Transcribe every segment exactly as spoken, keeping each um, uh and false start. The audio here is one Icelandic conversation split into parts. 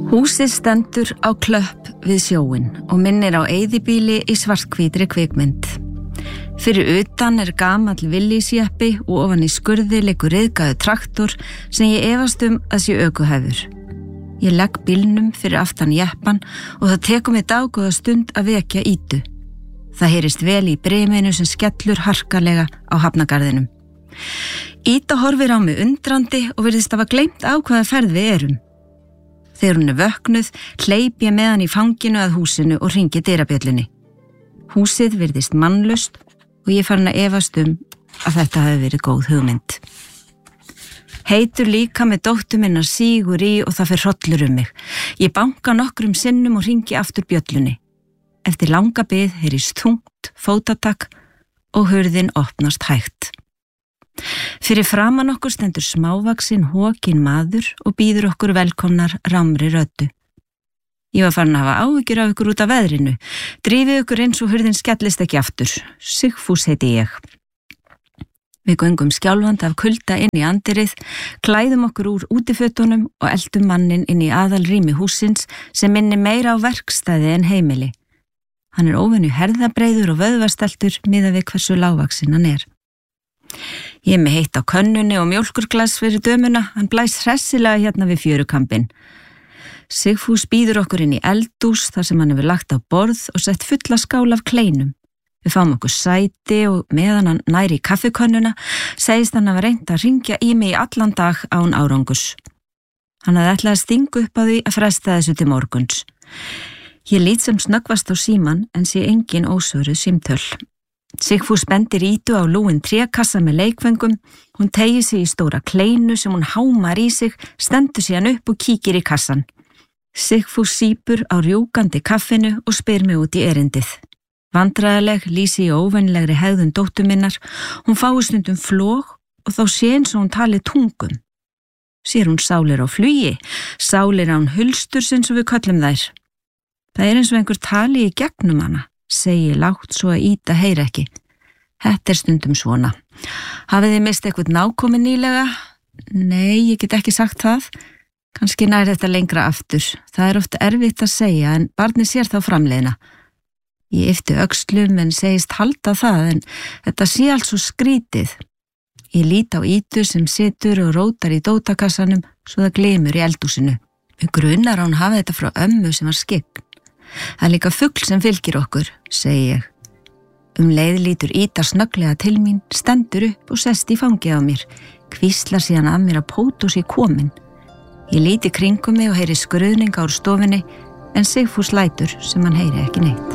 Húsið stendur á klöpp við sjóinn og minnir á eyðibýli í svarthvítri kvikmynd. Fyrir utan er gamall Willys-jeppi og ofan í skurði liggur ryðgaður traktor sem ég efast um að sé ökuhæfur. Ég legg bílnum fyrir aftan jeppan og það tekur mig dágóða stund að vekja Ídu. Það heyrist vel í briminu sem skellur harkalega á hafnagarðinum. Ída horfir á mig undrandi og virðist hafa gleymt á hvaða ferð við erum. Þegar hún er vöknuð, hleyp ég með hann í fanginu að húsinu og hringi dyrabjöllunni. Húsið virðist mannlaust og ég farin að efast um að þetta hafi verið góð hugmynd. Heitur líka með dóttur minnar sígur í og það fer hrollur um mig. Ég banka nokkrum sinnum og hringi aftur bjöllunni. Eftir langa bið heyrist þungt fótatak og hurðin opnast hægt. Fyrir framan okkur stendur smávaxinn hókin maður og býður okkur velkomnar rámri röddu. Ég var farin að hafa áhyggjur af ykkur út af veðrinu. Drífið ykkur eins og hurðin skellist ekki aftur. Sigfús heiti ég. Við göngum skjálfandi af kulda inn í andirið, klæðum okkur úr útifötunum og eltum mannin inn í aðalrými hússins sem minni meira á verkstæði en heimili. Hann er óvenju herðabreiður og vöðvasteltur miðað við hversu lágvaxinn hann er. Ég er með heitt á könnunni og mjólkurglas fyrir dömuna, hann blæs hressilega hérna við fjörukambinn. Sigfús býður okkur inn í eldhús þar sem hann hefur lagt á borð og sett fulla skál af kleinum. Við fáum okkur sæti og meðan hann næri í kaffikönnuna segist hann hafa reynt að hringja í mig í allan dag án árangurs. Hann hafði ætlað að stinga upp á því að fresta þessu til morguns. Ég lít sem snöggvast á síman en sé engin ósvöruð símtöl. Sigfús bendir Ídu á lúin trékassa með leikföngum, hún teygir sig í stóra kleinu sem hún hámar í sig, stendur síðan upp og kíkir í kassan. Sigfús sýpur á rjúkandi kaffinu og spyr mig út í erindið. Vandræðaleg lýsi í óvenlegri hegðun dóttur minnar, hún fái stundum flog og þá sé eins og hún tali tungum. Sér hún sálir á flugi, sálir án hulstur sem við köllum þær. Það er eins og einhver tali í gegnum hana. Segi lágt svo að Ída heyri ekki. Þetta er stundum svona. Hafið þið mist eitthvað nákomin nýlega? Nei, ég get ekki sagt það. Kannski nær þetta lengra aftur. Það er oft erfitt að segja en barnið sér þá framleiðina. Ég yppti öxlum en segist halda það en þetta sé allt svo skrítið. Ég lít á Ídu sem situr og rótar í dótakassanum svo það glymur í eldhúsinu. Mig grunar að hún hafi þetta frá ömmu sem var skygg. Það er líka fugl sem fylgir okkur, segi ég. Um leið lítur Ída snögglega til mín, stendur upp og sest í fangið á mér, hvíslar síðan að mér að Pótos sé komin. Ég líti kringum mig og heyri skruðninga úr stofinni, en Sigfús lætur sem hann heyri ekki neitt.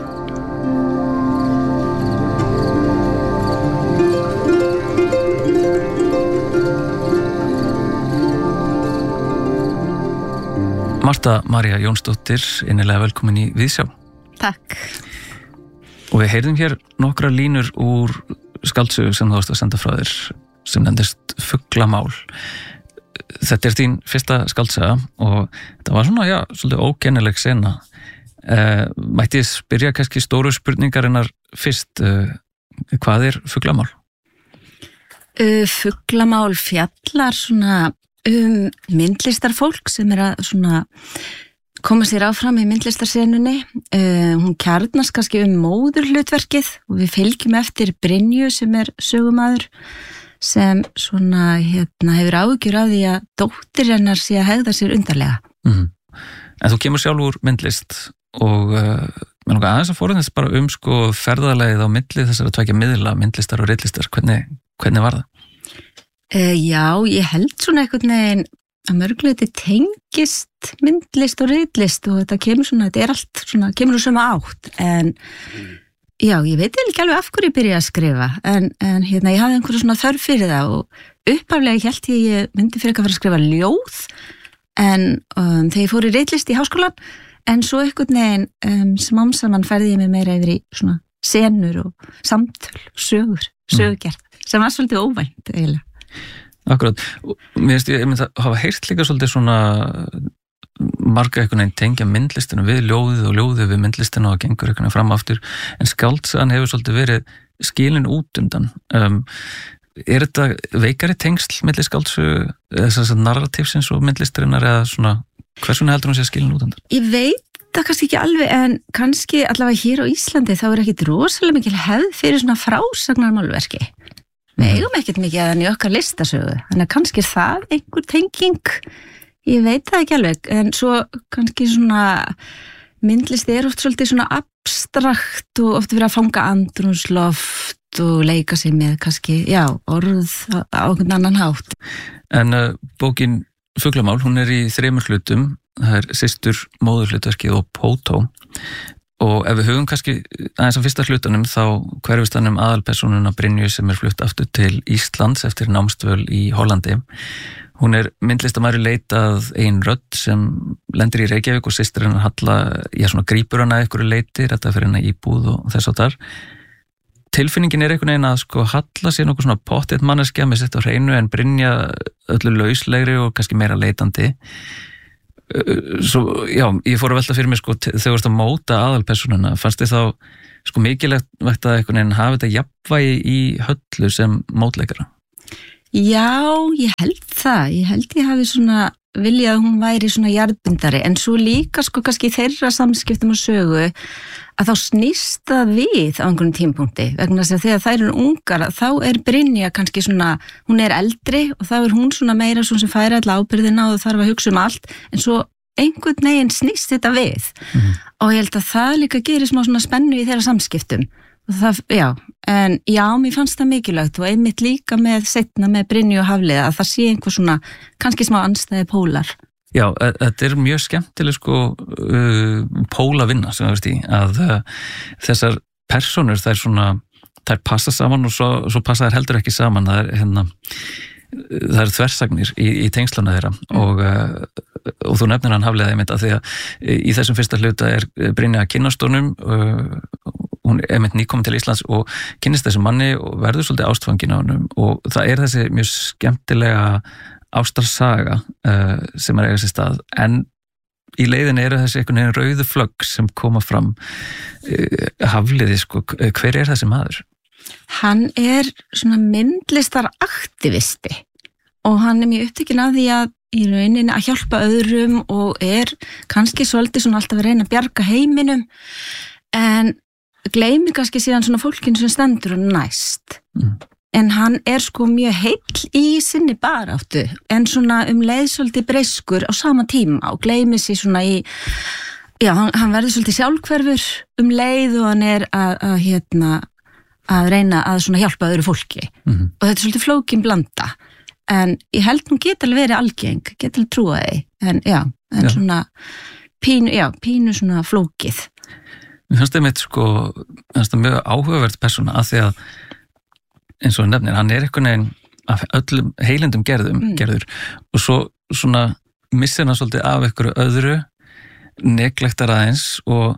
Marta María Jónsdóttir, innilega velkomin í Viðsjá. Takk. Og við heyrðum hér nokkra línur úr skáldsögu sem þú varst að senda frá þér, sem nefndist Fuglamál. Þetta er þín fyrsta skáldsaga og þetta var svona, já, svolítið ókennileg sena. Uh, mætti ég spyrja kannski stóru spurningarinnar fyrst, uh, hvað er Fuglamál? Uh, Fuglamál fjallar svona um myndlistarfólk sem er að svona koma sér áfram í myndlistarsenunni. Uh, hún kjarnast kannski um móðurhlutverkið og við fylgjum eftir Brynju sem er sögumaður sem svona hérna hefur áhyggjur af því að dóttir hennar sé að hegða sér undarlega. Mm. En þú kemur sjálf úr myndlist og uh, mér langar aðeins að fórhundast bara um sko ferðalegið á milli þessar að tveggja miðla, myndlistar og ritlistar. Hvernig, hvernig var það? Uh, já, ég held svona einhvern veginn að mörguleiti tengist myndlist og ritlist og þetta kemur svona, þetta er allt svona, kemur úr sama átt en já, ég veit ekki alveg af hverju ég byrja að skrifa en, en hérna, ég hafði einhverju svona þörf fyrir það og upphaflega held ég ég myndi fyrir ekki að fara að skrifa ljóð en um, þegar ég fór í ritlist í háskólan en svo einhvern veginn um, smám saman færði ég mig meira yfir í svona senur og samtöl, sögur, sögugerð mm. sem var svolítið óvænt eiginlega. Akkurat, mér finnst ég, ég myndi að hafa heyrt líka svolítið svona marga einhvern veginn tengja myndlistinu við ljóðið og ljóðið við myndlistinu og gengur einhvern veginn fram aftur, en skáldsagan hefur svolítið verið skilin út undan. Um, er þetta veikari tengsl milli skáldsögu, þess að narratífsins og myndlistarinnar eða svona, Hversuna heldur hún sé skilin út undan? Ég veit það kannski ekki alveg, en kannski allavega hér á Íslandi þá er ekkit rosalega mikil hefð fyrir svona frásagnarmálverki. Við eigum ekkit mikið að hann í okkar listasögu, þannig að kannski er það einhver tenging, ég veit það ekki alveg, en svo kannski svona myndlist er oft svolítið svona abstrakt og oft verið að fanga andrúmsloft og leika sig með kannski, já, orð á einhvern annan hátt. En uh, bókin Fuglamál, hún er í þremur hlutum, það er systur, móðurhlutverkið og Pótó, og ef við hugum kannski aðeins á fyrsta hlutunum þá hverfist hann um aðalpersónuna Brynju sem er flutt aftur til Íslands eftir námsdvöl í Hollandi. Hún er myndlistamæður leitað ein rödd sem lendir í Reykjavík og systir hennar Halla, já svona grípur hana einhverju leiti, þetta fyrir hennar íbúð og þess og þar. Tilfinningin er einhvern veginn að sko Halla sé nokkuð svona pottitt manneskja með sitt á hreinu en Brynja öllu lauslegri og kannski meira leitandi. Svo, já, ég fór að velta fyrir mig sko þegar þú ert að móta aðalpersonuna, fannst þið þá sko mikilvægt að einhvern veginn hafa þetta jafnvægi í Höllu sem mótleikara? Já, ég held það, ég held ég hafi svona viljað að hún væri svona jarðbindari, en svo líka sko kannski þeirra samskiptum og sögu að þá snýst það við á einhvern tímapunkti, vegna þess að þegar þær eru ungar þá er Brynja kannski svona, hún er eldri og þá er hún svona meira svona sem færi alla ábyrðina og þarf að hugsa um allt, en svo einhvern veginn snýst þetta við mm. og ég held að það líka gerir smá svona spennu í þeirra samskiptum og það, já, en já, mér fannst það mikilvægt og einmitt líka með setna með Brynju og Hafliða að það sé einhver svona kannski smá andstæði pólar. Já, þetta er mjög skemmtileg sko uh, pólavinna sem það veist í að uh, þessar personur þær svona, þær passa saman og svo, svo passa þær heldur ekki saman, það er hérna það eru þversagnir í, í tengslana þeirra mm. og, uh, og þú nefnir hann Hafliða einmitt að því að í þessum fyrsta hluta er Brynja að kynnast honum, uh, hún er einmitt nýkomin til Íslands og kynnist þessum manni og verður svolítið ástfangin á honum og það er þessi mjög skemmtilega ástarsaga uh, sem er eiga sér stað, en í leiðinni eru þessi einhvern veginn rauðu flögg sem koma fram. uh, Hafliði, sko, hver er þessi maður? Hann er svona myndlistaraktivisti og hann er mjög upptekinn af því að í rauninni að hjálpa öðrum og er kannski svolítið svona alltaf að reyna að bjarga heiminum, en gleymir kannski síðan svona fólkinu sem stendur og næst. Mm. En hann er sko mjög heill í sinni baráttu, en svona um leið svolítið breyskur á sama tíma og gleymir sér svona í, já, hann, hann verður svolítið sjálfhverfur um leið og hann er að, að hérna, að reyna að svona hjálpa öðru fólki. Mm-hmm. Og þetta er svolítið flókin blanda, en ég held hún geta alveg verið algeng, geta alveg trúa því, en já, en já. Svona pínu, já, pínu svona flókið. Mér finnst það mitt sko, finnst það mjög áhugavert persóna að því að eins og nefnir, hann er einhvern veginn af öllum heilindum gerðum, mm. gerður og svo svona missir hann svolítið af einhverju öðru neglektar aðeins og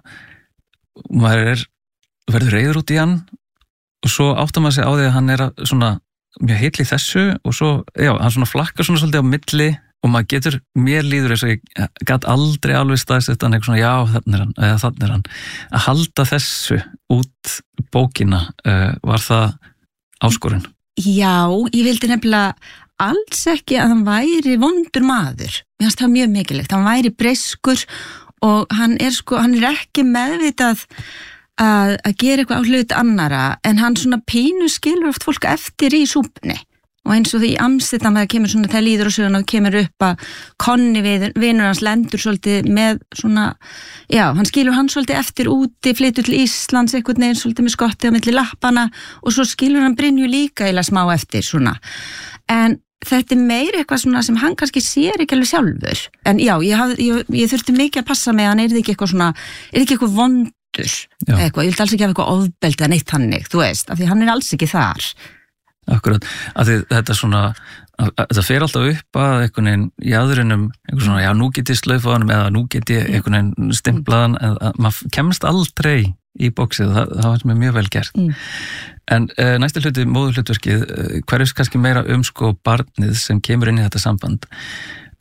maður er, verður reiður út í hann og svo áttar maður sig á því að hann er svona mjög heill í þessu og svo, já, hann svona flakkar svona svolítið á milli og maður getur, mér líður eins og ég gat aldrei alveg staðsett hann eitthvað svona, já, þannig er hann, eða þannig er hann að halda þessu út bókina, uh, var það áskorun? Já, ég vildi nefnilega alls ekki að hann væri vondur maður. Mér finnst það mjög mikilvægt. Hann væri breyskur og hann er sko, hann er ekki meðvitað að, að gera eitthvað á hlut annara, en hann svona pínu skilur oft fólk eftir í súpunni. Og eins og því í Amsterdam það kemur svona, það líður og söguna og kemur upp að Konni vinur hans lendur svolítið með svona, já, hann skilur hann svolítið eftir úti, flytur til Íslands einhvern veginn svolítið með skottið á milli lappana og svo skilur hann Brynju líka eða smá eftir svona. En þetta er meira eitthvað svona sem hann kannski sér ekki alveg sjálfur. En já, ég, haf, ég, ég þurfti mikið að passa mig að hann er ekki eitthvað svona, er ekki eitthvað vondur, eitthvað, ég vildi alls ekki hafa eitthvað ofbeldi eða neitt hannig, þú veist, af því hann er alls ekki þar. Akkurat, að því þetta svona þetta fer alltaf upp að einhvern veginn í aðurinnum, einhvern svona, já, nú get ég slaufaðanum eða nú get ég einhvern veginn stimplaðan, eða maður kemst aldrei í bóksið, það, það var mér mjög vel gert. Mm. En uh, næsta hluti, móðurhlutverkið, uh, hverjus kannski meira um sko barnið sem kemur inn í þetta samband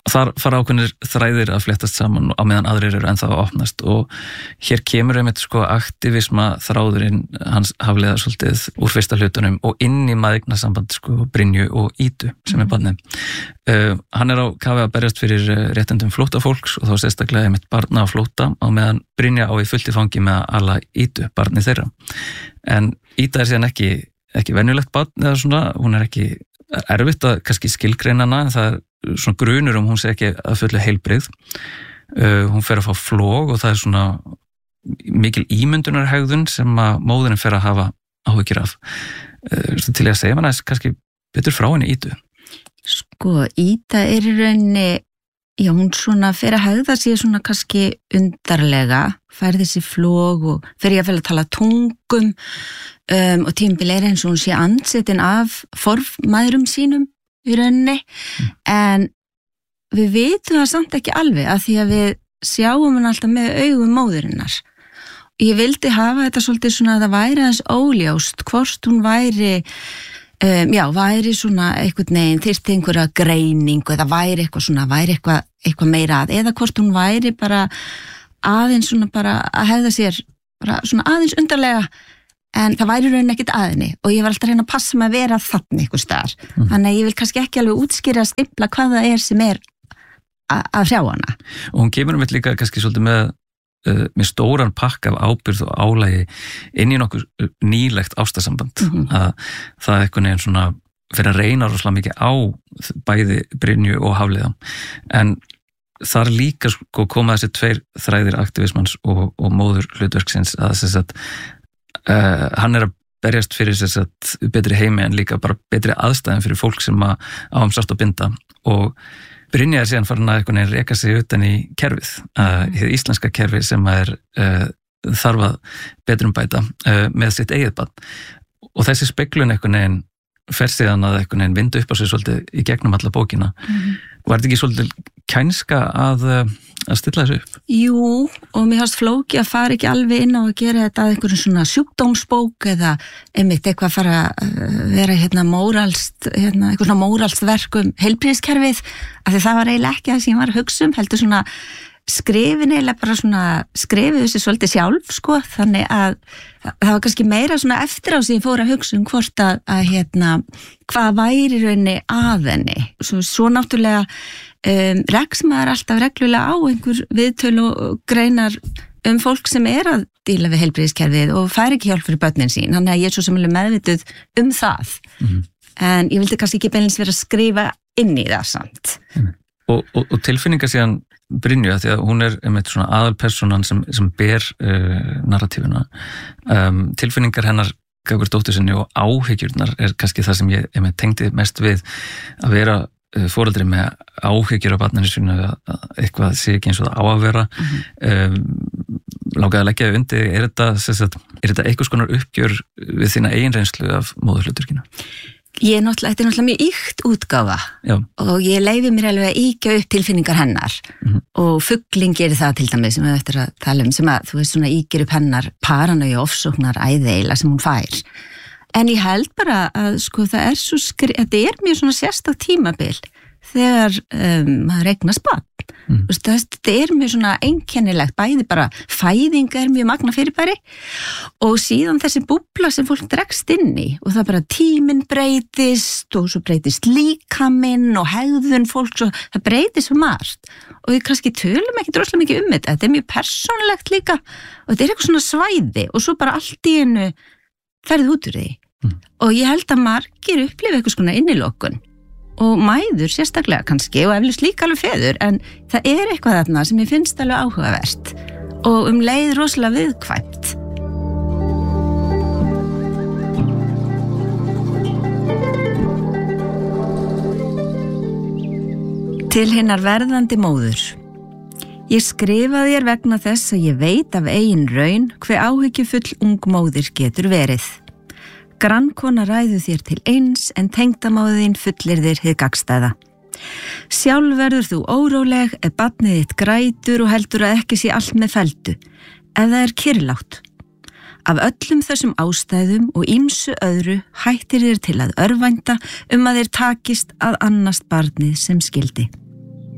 þar fara ákveðnir þræðir að fléttast saman á meðan aðrir eru ennþá að opnast og hér kemur einmitt sko aktivisma þráðurinn hans Hafliða svolítið úr fyrsta hlutunum og inn í maðignarsamband sko Brynju og Ídu sem er barnið. Uh, hann er á kafi að berjast fyrir réttindum flóttafólks og þá sérstaklega einmitt barna á flótta á meðan Brynja á í fullt í fangi með að ala Ídu, barnið þeirra. En Ída er síðan ekki, ekki venjulegt barn eða svona, hún er ekki erfitt að kannski skilgreina hana en það er svona grunur um hún sé ekki að fullu heilbrigð. Uh, hún fer að fá flog og það er svona mikil ímyndunarhegðun sem að móðurinn fer að hafa áhyggjur af. Uh, til að segja hana kannski betur frá henni Ídu. Sko, Ída er í rauninni, já, hún svona fer að hegða sig svona kannski undarlega, fær þessi flog og fer ég að vel að tala tungum um, og tímabil er eins og hún sé andsetin af formæðrum sínum í rauninni, mm. en við vitum það samt ekki alveg að því að við sjáum hann alltaf með augum móðurinnar. Ég vildi hafa þetta svolítið svona að það væri aðeins óljóst hvort hún væri um, já, væri svona einhvern veginn þyrfti einhverja greiningu eða væri eitthvað svona, væri eitthvað, eitthvað meira að eða hvort hún væri bara aðeins svona bara að hefða sér bara svona aðeins undarlega en það væri raunin ekkert aðinni og ég var alltaf að reyna að passa mig að vera þannig einhver staðar. Mm. Þannig að ég vil kannski ekki alveg útskýra að stimpla hvað það er sem er að hrjá hana. Og hún kemur með líka kannski svolítið með, uh, með stóran pakk af ábyrgð og álægi inn í nokkuð nýlegt ástarsamband. Mm-hmm. Að það er einhvern veginn svona fyrir að reyna rosalega mikið á bæði Brynju og Hafliða. En þar líka sko koma þessi tveir þræðir aktivismans og, og móður hlutverksins að þess að Uh, hann er að berjast fyrir þess að betri heimi en líka bara betri aðstæðum fyrir fólk sem að áum sátt að binda og Brynja er síðan farin að einhvern veginn reka sig utan í kerfið, uh, í íslenska kerfi sem er uh, þarf að betrumbæta uh, með sitt eigið barn og þessi speglun einhvern veginn fer síðan að einhvern veginn vinda upp á sig svolítið í gegnum alla bókina. Mm-hmm. Var þetta ekki svolítið kænska að, að stilla þessu upp? Jú, og mér fannst flóki að fara ekki alveg inn á að gera þetta að einhverjum svona sjúkdómsbók eða einmitt eitthvað að fara að vera hérna móralst, hérna eitthvað svona móralst verk um heilbrigðiskerfið, af því það var eiginlega ekki það sem ég var að hugsa um, heldur svona skrifin eiginlega bara svona skrifið þessi svolítið sjálf, sko, þannig að það var kannski meira svona eftir á sem ég fór að hugsa um hvort að, að hérna, hvað væri rauninni að henni. Svo, svo náttúrulega um, reks maður alltaf reglulega á einhver viðtöl og greinar um fólk sem er að díla við heilbrigðiskerfið og fær ekki hjálp fyrir börnin sín, þannig að ég er svo sem meðvituð um það. Mm-hmm. En ég vildi kannski ekki beinlínis vera að skrifa inn í það samt. Mm-hmm. Og, og, og tilfinningar síðan Brynju, því að hún er einmitt svona aðalpersonan sem, sem ber uh, narratífuna. Um, tilfinningar hennar gagnvart dóttur sinni og áhyggjurnar er kannski það sem ég einmitt tengdi mest við að vera uh, foreldri með áhyggjur á barninu sínu að eitthvað sé ekki eins og það á að vera. Mm-hmm. um, Lákaði að leggja undir, er þetta, sagt, er þetta eitthvað skonar uppgjör við þína eigin reynslu af móðurhlutverkinu? Ég er náttúrulega, þetta er náttúrulega mjög ýkt útgáfa. Já. Og ég leyfi mér alveg að ýkja upp tilfinningar hennar. Mm-hmm. Og fugling gerir það til dæmis sem við eftir að tala um, sem að þú veist svona ýkir upp hennar paranauja ofsóknar æðeila sem hún fær. En ég held bara að sko það er svo skri, þetta er mjög svona sérstak tímabil þegar um, maður eignast barn. Mm. Þetta er mjög svona einkennilegt, bæði bara fæðing er mjög magna fyrirbæri og síðan þessi búbla sem fólk dregst inn í og það bara tíminn breytist og svo breytist líkaminn og hegðun fólk, svo, það breytist svo margt og við kannski tölum ekki droslega mikið um þetta, þetta er mjög persónulegt líka og þetta er eitthvað svona svæði og svo bara allt í einu ferðið út úr því. Mm. Og ég held að margir upplifa eitthvað svona innilokun og mæður sérstaklega kannski og eflust líka alveg feður, en það er eitthvað þarna sem ég finnst alveg áhugavert og um leið rosalega viðkvæmt. Til hinnar verðandi móður. Ég skrifa þér vegna þess að ég veit af eigin raun hve áhyggjufull ung móðir getur verið. Grannkona ræðu þér til eins en tengdamáðin fullir þér hið gagnstæða. Sjálf verður þú óróleg ef barnið þitt grætur og heldur að ekki sé allt með feldu, ef það er kyrrlátt. Af öllum þessum ástæðum og ýmsu öðru hættir þér til að örvænta um að þér takist að annast barnið sem skildi.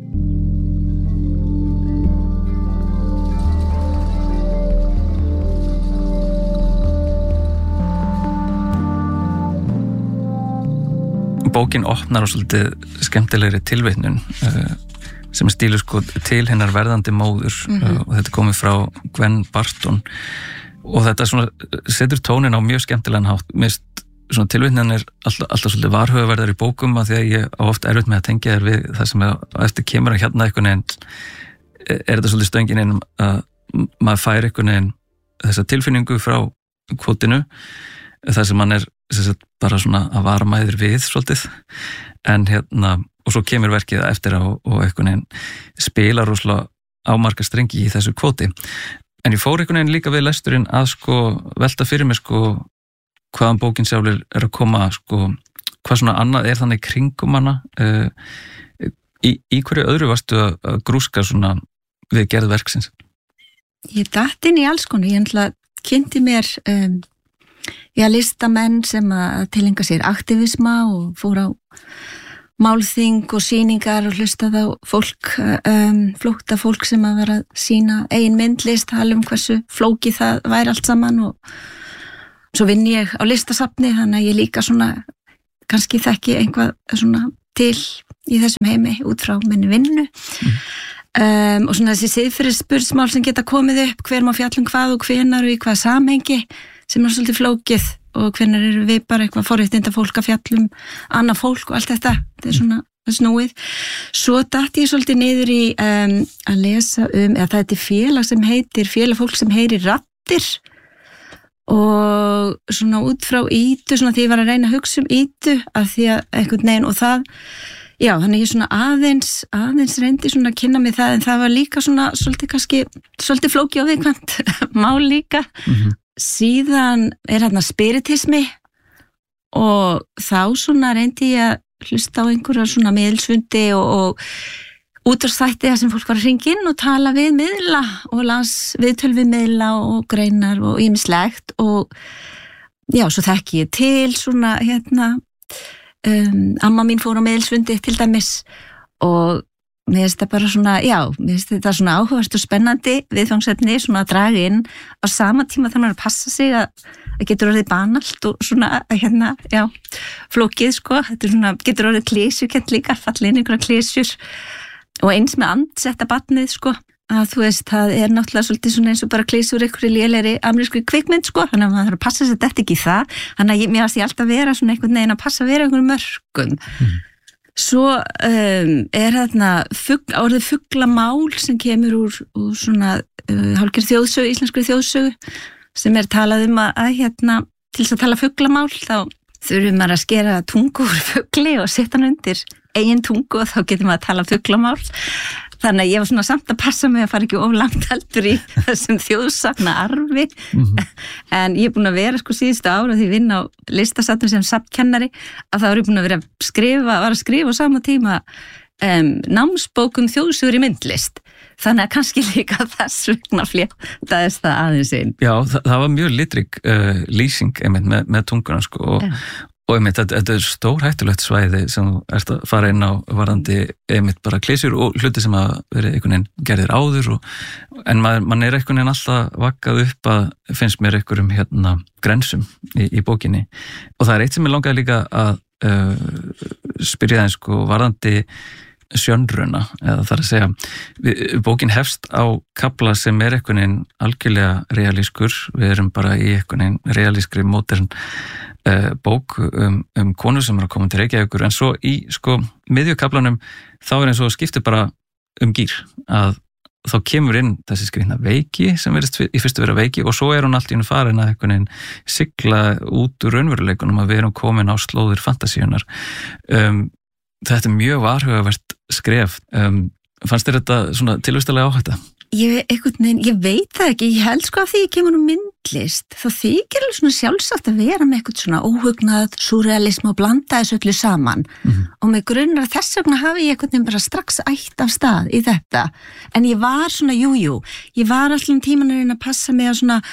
Bókin opnar á svolítið skemmtilegri tilvitnun uh, sem stílu sko til hennar verðandi móður mm-hmm. uh, og þetta komið frá Gwen Barton og þetta svona setur tónin á mjög skemmtilegan hátt. Mist svona tilvitnan er alltaf, alltaf svolítið varhugaverðar í bókum að því að ég á oft erfitt með að tengja þér við það sem er, eftir kemur að hérna einhvern veginn er þetta svolítið stöngin einn að maður fær einhvern veginn þessa tilfinningu frá kvotinu þar sem hann er sagt, bara svona að vara mæður við svolítið en hérna og svo kemur verkið eftir á og einhvern veginn spila rosalega ámarga strengi í þessu kvoti en ég fór einhvern veginn líka við lesturinn að sko velta fyrir mig sko hvaðan bókin sjálfur er að koma sko hvað svona annað er þannig kringum hana uh, í, í hverju öðru varstu að, að grúska svona við gerð verksins? Ég datt inn í alls konar, ég ætla kynnti mér um, Já, listamenn sem að tilenga sér aktivisma og fór á málþing og sýningar og hlustað á fólk, um, flótta fólk sem að vera að sýna eigin myndlist, tala um hversu flókið það væri allt saman og svo vinn ég á listasafni þannig að ég líka svona kannski þekki einhvað svona til í þessum heimi út frá minni vinnu mm. um, og svona þessi siðferðisspurðsmál sem geta komið upp, hver má fjalla um hvað og hvenar og í hvað samhengi sem er svolítið flókið og hvernig eru við bara eitthvað forréttinda fólk að fjallum annað fólk og allt þetta þetta er svona snúið svo datt ég svolítið niður í um, að lesa um, eða það er félag sem heitir félag fólk sem heyrir raddir og svona út frá ítu svona því ég var að reyna að hugsa um ítu af því að einhvern veginn og það já, þannig ég svona aðeins aðeins reyndi svona að kynna mig það en það var líka svona svolítið kannski svolítið flókið og viðkvæmt mál líka mm-hmm. Síðan er hérna spiritismi og þá svona reyndi ég að hlusta á einhverja svona miðilsfundi og, og útvarpsþætti sem fólk var að hringja inn og tala við miðla og las viðtöl við miðla og greinar og ýmislegt og já, svo þekki ég til svona hérna um, amma mín fór á miðilsfundi til dæmis og mér finnst þetta bara svona, já, mér finnst þetta svona áhugavert og spennandi viðfangsefni svona að draga inn á sama tíma þannig að passa sig að það getur orðið banalt og svona, hérna, já, flókið, sko, þetta er svona, getur orðið klísjukent líka, fallin einhverja klísjur og eins með andsetta barnið, sko, að þú veist, það er náttúrulega svolítið svona eins og bara klísjur einhverju lélegri amerískri kvikmynd, sko, þannig að maður þarf að passa sér þetta ekki í það, þannig að ég, mér finnst ég alltaf vera svona einhvern veginn að passa að vera einhverjum mörkum. Mm. Svo um, er þarna fugl, orðið fuglamál sem kemur úr, úr svona uh, hálfgerð þjóðsögu, íslenskri þjóðsögu sem er talað um að, að hérna, til þess að tala fuglamál þá þurfum maður að skera tungu úr fugli og setja hann undir eigin tungu og þá getur maður að tala fuglamál. Þannig að ég var svona samt að passa mig að fara ekki of langt heldur í þessum þjóðsagna arfi mm-hmm. en ég er búin að vera sko síðustu ára því ég vinn á listasafni sem safnkennari að þá er ég búin að vera að skrifa, var að skrifa á sama tíma um, námsbókum þjóðsögur í myndlist þannig að kannski líka þess vegna fléttaðist það aðeins einn. Já, það, það var mjög litrík uh, lýsing einmitt með, með tunguna sko og ja. Og einmitt, þetta er stór hættulegt svæði sem þú ert að fara inn á varðandi einmitt bara klísjur og hluti sem að verið einhvern veginn gerðir áður og, en maður, mann er einhvern veginn alltaf vakkað upp að finnst mér einhverjum hérna grensum í, í bókinni og það er eitt sem ég langaði líka að uh, spyrja það sko varðandi sjönruna eða þar að segja við, bókin hefst á kafla sem er einhvern veginn algjörlega realískur, við erum bara í einhvern veginn realískri mótern uh, bók um, um konur sem er að koma til Reykjavíkur en svo í sko miðjukaflanum þá er eins og skiptir bara um gír að þá kemur inn þessi skrifna veiki sem verðist í fyrstu vera veiki og svo er hún allt í hennu farin að einhvern veginn sigla út úr raunveruleikunum að við erum komin á slóðir fantasíunar um, þetta er mjög varhugavert skref um, fannst þér þetta svona tilvistalega áhætta? Ég, einhvern, ég veit það ekki, ég held sko að því ég kemur um myndlist þá þykir alveg svona sjálfsagt að vera með eitthvað svona óhugnað, súrealism og blanda þessu öllu saman mm-hmm. og með grunnar þess vegna hafi ég einhvern veginn bara strax ætt af stað í þetta en ég var svona, jújú jú, ég var alltaf tíman að reyna að passa mig að svona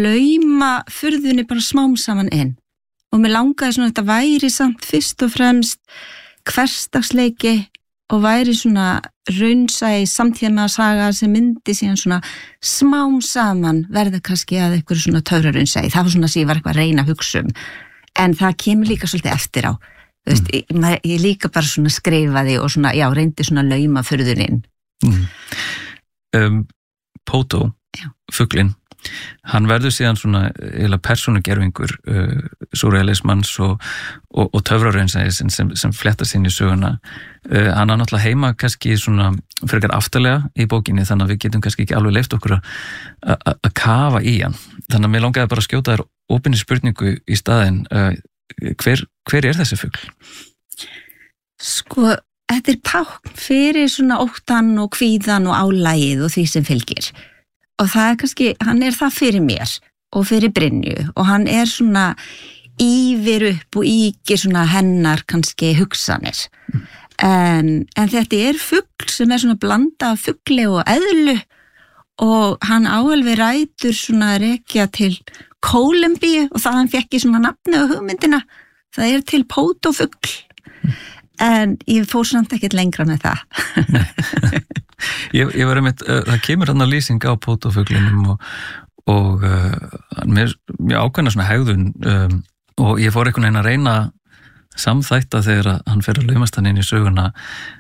lauma furðunni bara smám saman inn og mér langaði svona að þetta væri samt fyrst og fremst hversdagsleiki og væri svona raunsæ samtímasaga sem myndi síðan svona smám saman verða kannski að eitthvað svona töfraraunsæ. Það var svona sem ég var eitthvað að reyna að hugsa um. En það kemur líka svolítið eftir á. Þú veist, mm. ég, ég líka bara svona skrifaði og svona, já, reyndi svona lauma furðurinn. Mm. Um, Pótó, fuglinn, hann verður síðan svona eða persónugerfingur uh, súrrealismans og, og, og töfraraunsæðis sem, sem fléttast inn í söguna. Uh, hann er náttúrulega heima kannski svona frekar aftarlega í bókinni, þannig að við getum kannski ekki alveg leyft okkur að kafa í hann. Þannig að mér langaði bara að skjóta þér opinni spurningu í staðinn. Uh, hver, hver er þessi fugl? Sko, þetta er tákn fyrir svona óttan og kvíðan og álægið og því sem fylgir. Og það er kannski, hann er það fyrir mér og fyrir Brynju og hann er svona ýfir upp og ýkir svona hennar kannski hugsanir. Mm. En, en þetta er fugl sem er svona blanda af fugli og eðlu og hann áalveg rætur svona að rekja til Kólumbíu og það hann fekk í svona nafni og hugmyndina. Það er til pótófugl. Mm. En ég fór samt ekkert lengra með það. ég, ég var einmitt, uh, það kemur hann að lýsing á pótófuglinum og, og uh, mér, mér ákveðna svona hegðun um, og ég fór einhvern veginn að reyna samþætta þegar hann fer að laumast hann inn í söguna